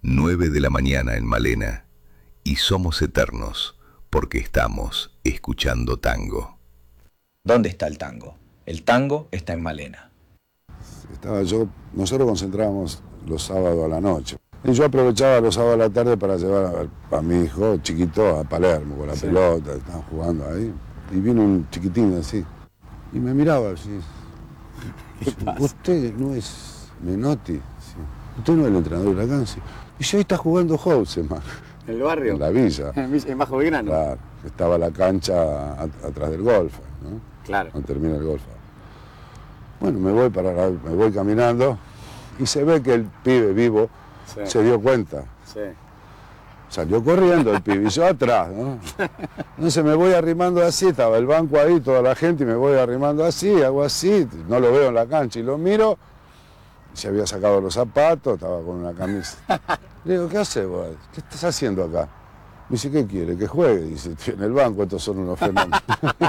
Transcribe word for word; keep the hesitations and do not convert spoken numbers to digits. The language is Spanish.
nueve de la mañana en Malena. Y somos eternos porque estamos escuchando tango. ¿Dónde está el tango? El tango está en Malena. Estaba yo, nosotros concentrábamos los sábados a la noche. Y yo aprovechaba los sábados a la tarde para llevar a, a mi hijo chiquito a Palermo con la sí. pelota, estaban jugando ahí. Y vino un chiquitín así. Y me miraba así. Usted no es Menotti. Sí. Usted no es el entrenador de la cancha. Y yo ahí está jugando Houseman. ¿En el barrio? En la villa. ¿En Bajo Belgrano? Claro. Estaba la cancha a, atrás del golf, ¿no? Claro. Cuando termina el golf. Bueno, me voy, para la, me voy caminando y se ve que el pibe vivo sí. se dio cuenta. Sí. Salió corriendo el pibe y yo atrás, ¿no? Entonces me voy arrimando así, estaba el banco ahí, toda la gente, y me voy arrimando así, hago así, no lo veo en la cancha y lo miro. Se había sacado los zapatos, estaba con una camisa. Le digo, ¿qué haces vos? ¿Qué estás haciendo acá? Me dice, ¿qué quiere? Que juegue. Dice, en el banco estos son unos fenómenos.